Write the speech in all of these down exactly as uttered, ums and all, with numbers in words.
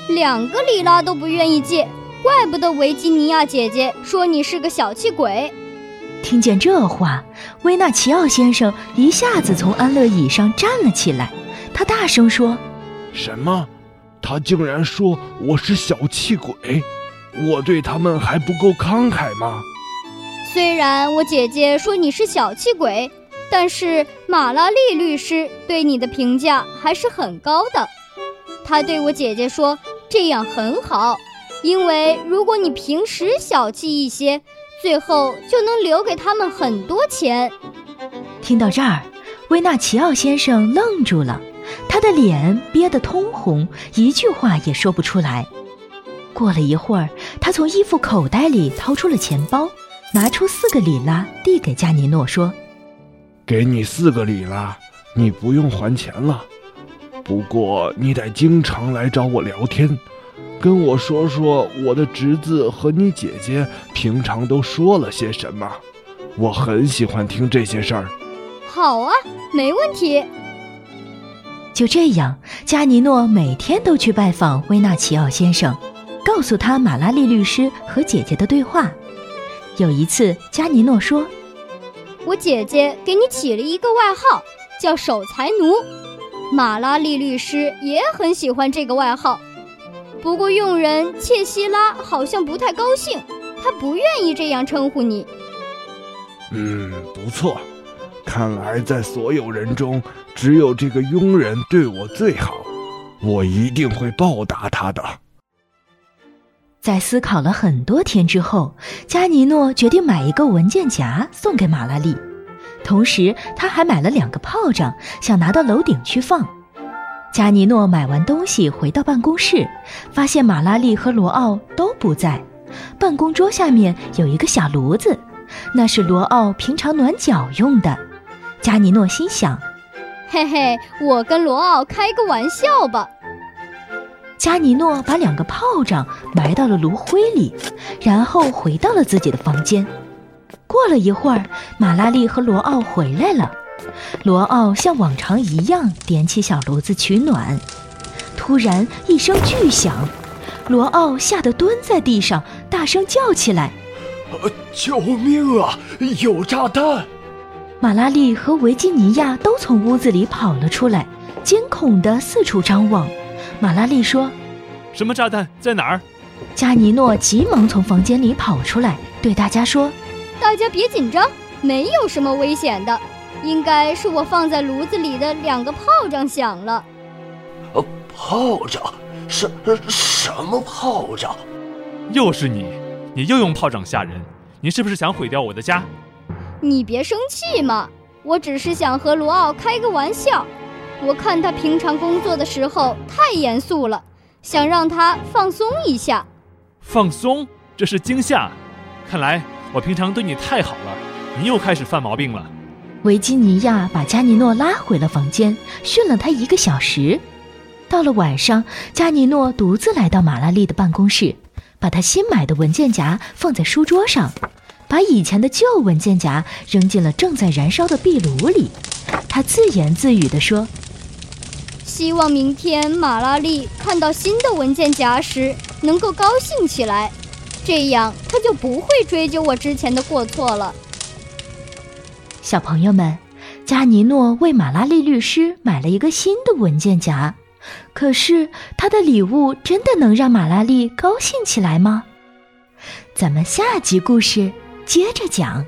两个里拉都不愿意借，怪不得维吉尼亚姐姐说你是个小气鬼。 听见这话，维纳奇奥先生一下子从安乐椅上站了起来，他大声说： 什么？他竟然说我是小气鬼？我对他们还不够慷慨吗？ 虽然我姐姐说你是小气鬼，但是马拉利律师对你的评价还是很高的。他对我姐姐说，这样很好，因为如果你平时小气一些，最后就能留给他们很多钱。 听到这儿，维纳奇奥先生愣住了，他的脸憋得通红，一句话也说不出来。过了一会儿，他从衣服口袋里掏出了钱包，拿出四个里拉递给加尼诺，说： 给你四个里拉，你不用还钱了。不过你得经常来找我聊天，跟我说说我的侄子和你姐姐平常都说了些什么，我很喜欢听这些事儿。 好啊，没问题。 就这样，加尼诺每天都去拜访维纳奇奥先生，告诉他马拉利律师和姐姐的对话。有一次，加尼诺说： 我姐姐给你起了一个外号，叫守财奴。马拉利律师也很喜欢这个外号，不过佣人切希拉好像不太高兴，他不愿意这样称呼你。 嗯，不错，看来在所有人中，只有这个佣人对我最好，我一定会报答他的。 在思考了很多天之后，加尼诺决定买一个文件夹送给马拉利，同时他还买了两个炮仗，想拿到楼顶去放。加尼诺买完东西回到办公室，发现马拉利和罗奥都不在。办公桌下面有一个小炉子，那是罗奥平常暖脚用的。加尼诺心想： 嘿嘿，我跟罗奥开个玩笑吧。 加尼诺把两个炮仗埋到了炉灰里，然后回到了自己的房间。过了一会儿，马拉利和罗奥回来了。罗奥像往常一样点起小炉子取暖。突然一声巨响，罗奥吓得蹲在地上，大声叫起来： 呃，救命啊！有炸弹！ 马拉利和维吉尼亚都从屋子里跑了出来，惊恐地四处张望。马拉利说： 什么炸弹？在哪儿？ 加尼诺急忙从房间里跑出来，对大家说： 大家别紧张，没有什么危险的，应该是我放在炉子里的两个炮仗响了。 呃，炮仗？什什么炮仗？ 又是你，你又用炮仗吓人，你是不是想毁掉我的家？ 你别生气嘛，我只是想和罗奥开个玩笑。我看他平常工作的时候太严肃了，想让他放松一下。 放松？这是惊吓。看来我平常对你太好了，你又开始犯毛病了。 维吉尼亚把加尼诺拉回了房间，训了他一个小时。到了晚上，加尼诺独自来到马拉利的办公室，把他新买的文件夹放在书桌上，把以前的旧文件夹扔进了正在燃烧的壁炉里。他自言自语地说： 希望明天马拉利看到新的文件夹时能够高兴起来，这样他就不会追究我之前的过错了。 小朋友们，加尼诺为马拉利律师买了一个新的文件夹，可是他的礼物真的能让马拉利高兴起来吗？咱们下集故事接着讲。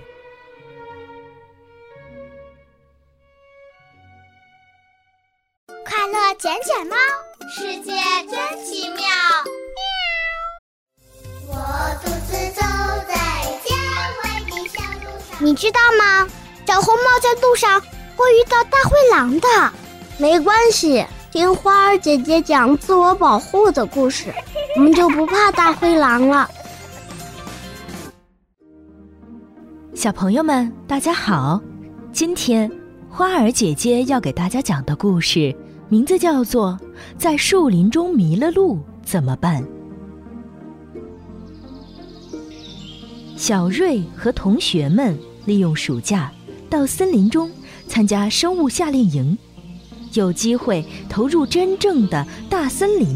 快乐捡捡猫，世界真奇妙。我独自走在郊外的小路上。你知道吗？小红帽在路上会遇到大灰狼的。没关系，听花儿姐姐讲自我保护的故事，我们就不怕大灰狼了。 小朋友们，大家好！今天花儿姐姐要给大家讲的故事名字叫做《在树林中迷了路怎么办》。小瑞和同学们利用暑假到森林中参加生物夏令营，有机会投入真正的大森林